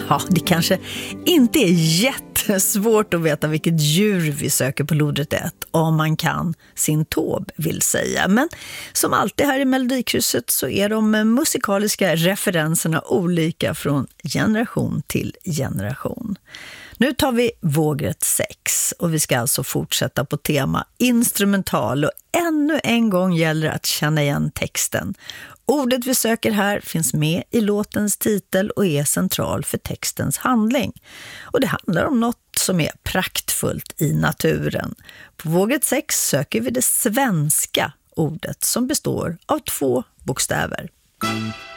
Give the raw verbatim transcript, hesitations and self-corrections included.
Ja, det kanske inte är jättesvårt att veta vilket djur vi söker på lodrätt ett, om man kan sin tåb vill säga. Men som alltid här i Melodikrysset så är de musikaliska referenserna olika från generation till generation. Nu tar vi vågrätt sex och vi ska alltså fortsätta på tema instrumental, och ännu en gång gäller att känna igen texten. Ordet vi söker här finns med i låtens titel och är central för textens handling. Och det handlar om något som är praktfullt i naturen. På vågrätt sex söker vi det svenska ordet som består av två bokstäver.